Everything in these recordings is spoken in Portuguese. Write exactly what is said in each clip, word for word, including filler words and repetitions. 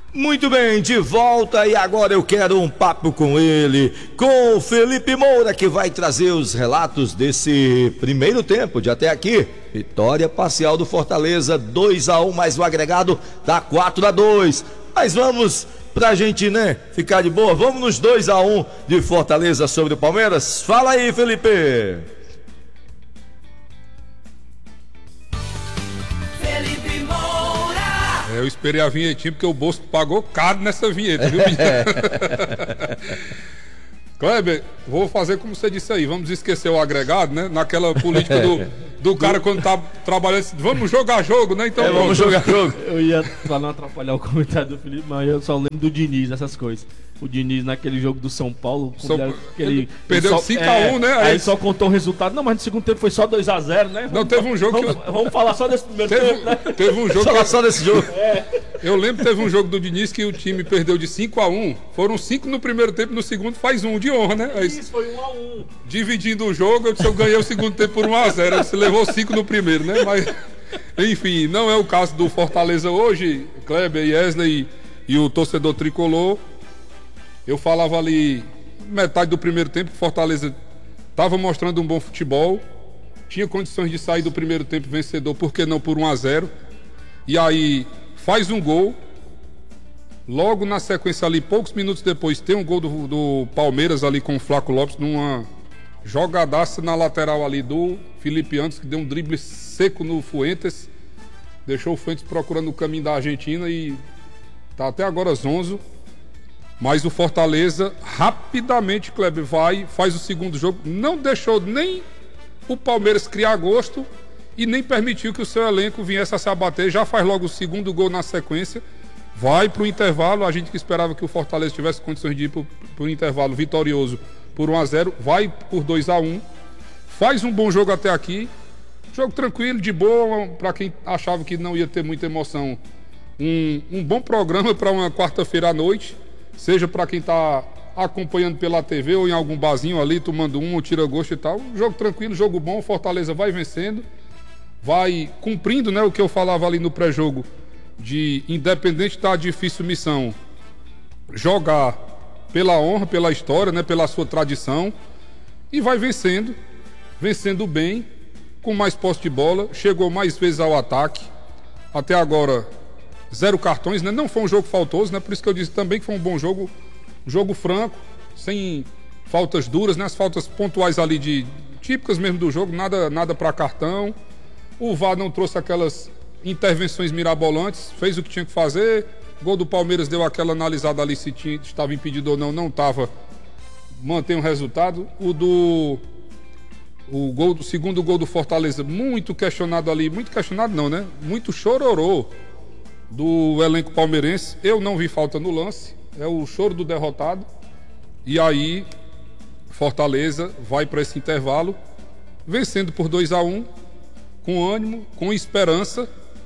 Muito bem, de volta e agora eu quero um papo com ele, com o Felipe Moura, que vai trazer os relatos desse primeiro tempo de até aqui. Vitória parcial do Fortaleza, dois a um, mais o agregado dá quatro a dois. Mas vamos pra gente, né, ficar de boa, vamos nos dois a um de Fortaleza sobre o Palmeiras. Fala aí, Felipe. Eu esperei a vinhetinha porque o bolso pagou caro nessa vinheta, viu, Kleber, vou fazer como você disse aí, vamos esquecer o agregado, né? Naquela política do, do cara quando tá trabalhando, vamos jogar jogo, né? Então é, vamos jogar jogo. Eu ia, pra não atrapalhar o comentário do Felipe, mas eu só lembro do Diniz, essas coisas. O Diniz naquele jogo do São Paulo, São... Ele, perdeu cinco a um, é, né? Aí, aí só contou o resultado. Não, mas no segundo tempo foi só dois a zero, né? Vamos, não, teve um jogo vamos, que eu... vamos falar só desse primeiro teve, tempo, né? Teve um jogo Falar que... só desse jogo. É. Eu lembro que teve um jogo do Diniz que o time perdeu de cinco a um. Foram cinco no primeiro tempo, no segundo faz um de honra, né? Aí, isso, foi um a um. Dividindo o jogo, eu disse, eu ganhei o segundo tempo por um a zero. Você levou cinco no primeiro, né? Mas, enfim, não é o caso do Fortaleza hoje, Kleber, Wesley e, e o torcedor tricolor. Eu falava ali, metade do primeiro tempo, que Fortaleza estava mostrando um bom futebol, tinha condições de sair do primeiro tempo vencedor, por que não por um a zero? E aí faz um gol, logo na sequência ali, poucos minutos depois, tem um gol do, do Palmeiras ali com o Flaco Lopes, numa jogadaça na lateral ali do Felipe Antes, que deu um drible seco no Fuentes, deixou o Fuentes procurando o caminho da Argentina e tá até agora zonzo. Mas o Fortaleza rapidamente, Kleber, vai, faz o segundo jogo, não deixou nem o Palmeiras criar gosto e nem permitiu que o seu elenco viesse a se abater, já faz logo o segundo gol na sequência, vai para o intervalo, a gente que esperava que o Fortaleza tivesse condições de ir para o intervalo vitorioso por um a zero, vai por dois a um, faz um bom jogo até aqui, jogo tranquilo, de boa, para quem achava que não ia ter muita emoção, um, um bom programa para uma quarta-feira à noite, seja para quem está acompanhando pela T V ou em algum barzinho ali, tomando um ou tira gosto e tal. Jogo tranquilo, jogo bom, Fortaleza vai vencendo, vai cumprindo, né, o que eu falava ali no pré-jogo, de independente da difícil missão, jogar pela honra, pela história, né, pela sua tradição, e vai vencendo, vencendo bem, com mais posse de bola, chegou mais vezes ao ataque, até agora... Zero cartões, né? Não foi um jogo faltoso, né? Por isso que eu disse também que foi um bom jogo, um jogo franco, sem faltas duras, né? As faltas pontuais ali de típicas mesmo do jogo, nada, nada para cartão. O V A R não trouxe aquelas intervenções mirabolantes, fez o que tinha que fazer. O gol do Palmeiras deu aquela analisada ali se tinha, estava impedido ou não, não estava. Mantém o resultado. O do o gol, o segundo gol do Fortaleza, muito questionado ali, muito questionado não, né? Muito chororô do elenco palmeirense, eu não vi falta no lance, é o choro do derrotado, e aí Fortaleza vai para esse intervalo, vencendo por dois a um, com ânimo, com esperança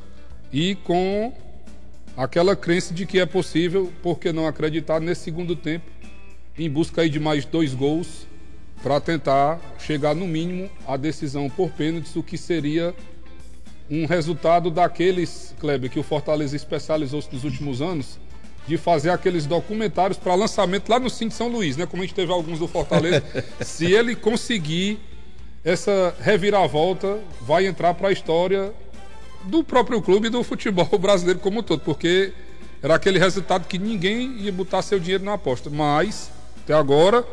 e com aquela crença de que é possível, por que não acreditar nesse segundo tempo, em busca aí de mais dois gols, para tentar chegar no mínimo à decisão por pênaltis, o que seria um resultado daqueles, Kleber, que o Fortaleza especializou-se nos últimos anos, de fazer aqueles documentários para lançamento lá no Cine São Luís, né? Como a gente teve alguns do Fortaleza. Se ele conseguir essa reviravolta, vai entrar para a história do próprio clube e do futebol brasileiro como um todo, porque era aquele resultado que ninguém ia botar seu dinheiro na aposta. Mas, até agora,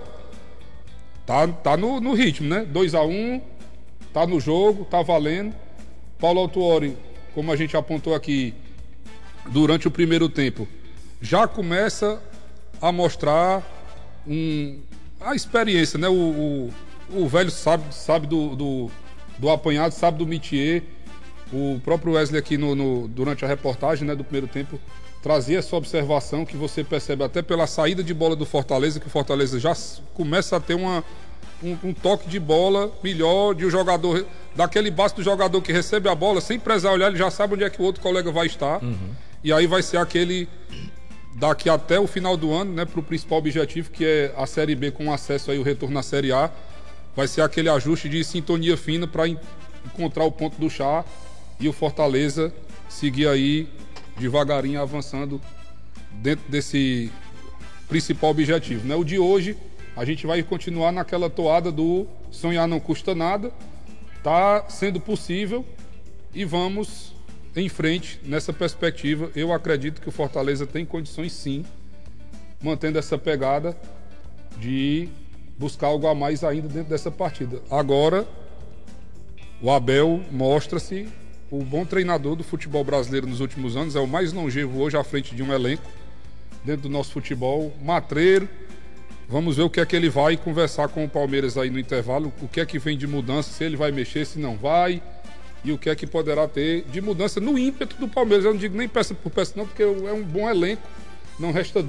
tá, tá no, no ritmo, né? dois a um, tá no jogo, tá valendo. Paulo Autuori, como a gente apontou aqui durante o primeiro tempo, já começa a mostrar um, a experiência, né? O, o, o velho sabe, sabe do, do, do apanhado, sabe do métier. O próprio Wesley aqui no, no, durante a reportagem, né, do primeiro tempo trazia essa observação que você percebe até pela saída de bola do Fortaleza, que o Fortaleza já começa a ter uma... Um, um toque de bola melhor de um jogador, daquele básico do jogador que recebe a bola, sem precisar olhar, ele já sabe onde é que o outro colega vai estar. Uhum. E aí vai ser aquele daqui até o final do ano, né, para o principal objetivo, que é a Série B com acesso aí o retorno na Série A, vai ser aquele ajuste de sintonia fina para encontrar o ponto do chá e o Fortaleza seguir aí devagarinho avançando dentro desse principal objetivo, né? O de hoje, a gente vai continuar naquela toada do sonhar não custa nada, tá sendo possível e vamos em frente nessa perspectiva. Eu acredito que o Fortaleza tem condições sim, mantendo essa pegada de buscar algo a mais ainda dentro dessa partida. Agora, o Abel mostra-se o bom treinador do futebol brasileiro nos últimos anos, é o mais longevo hoje à frente de um elenco dentro do nosso futebol, matreiro. Vamos ver o que é que ele vai conversar com o Palmeiras aí no intervalo, o que é que vem de mudança, se ele vai mexer, se não vai, e o que é que poderá ter de mudança no ímpeto do Palmeiras. Eu não digo nem peça por peça não, porque é um bom elenco, não resta